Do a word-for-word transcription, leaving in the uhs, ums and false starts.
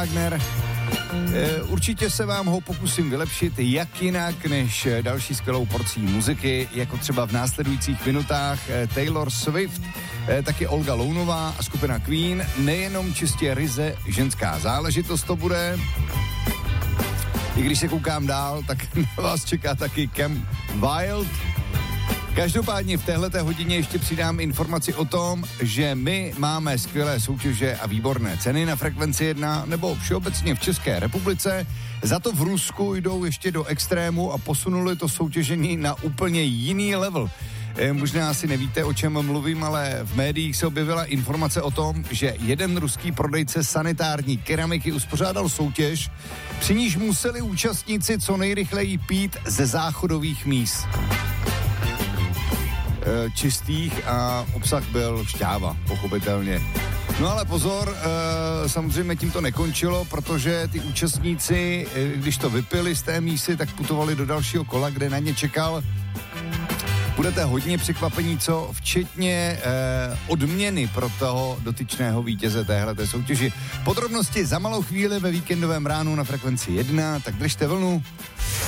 Wagner. Určitě se vám ho pokusím vylepšit, jak jinak než další skvělou porcí muziky, jako třeba v následujících minutách Taylor Swift, taky Olga Lounová a skupina Queen, nejenom čistě ryze ženská záležitost to bude. I když se koukám dál, tak na vás čeká taky Camp Wild. Každopádně v téhleté hodině ještě přidám informaci o tom, že my máme skvělé soutěže a výborné ceny na Frekvenci jedna nebo všeobecně v České republice. Za to v Rusku jdou ještě do extrému a posunuli to soutěžení na úplně jiný level. E, možná asi nevíte, o čem mluvím, ale v médiích se objevila informace o tom, že jeden ruský prodejce sanitární keramiky uspořádal soutěž, při níž museli účastníci co nejrychleji pít ze záchodových míst čistých a obsah byl šťáva, pochopitelně. No ale pozor, samozřejmě tím to nekončilo, protože ty účastníci, když to vypili z té mísy, tak putovali do dalšího kola, kde na ně čekal. Budete hodně překvapení, co včetně eh, odměny pro toho dotyčného vítěze téhleté soutěži. Podrobnosti za malou chvíli ve víkendovém ránu na Frekvenci jedna, tak držte vlnu.